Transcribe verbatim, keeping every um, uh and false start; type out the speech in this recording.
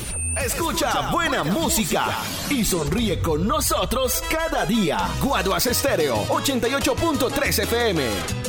Escucha buena música y sonríe con nosotros cada día. Guaduas Estéreo ochenta y ocho punto tres F M.